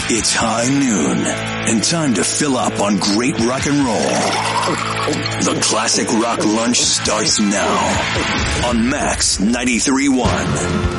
It's high noon and time to fill up on great rock and roll. The Classic Rock Lunch starts now on Max 93.1.